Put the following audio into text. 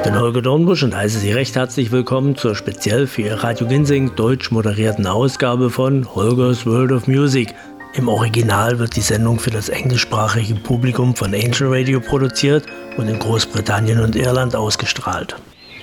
bin Holger Dornbusch und heiße Sie recht herzlich willkommen zur speziell für Ihr Radio Ginsing deutsch moderierten Ausgabe von Holgers World of Music. Im Original wird die Sendung für das englischsprachige Publikum von Angel Radio produziert und in Großbritannien und Irland ausgestrahlt.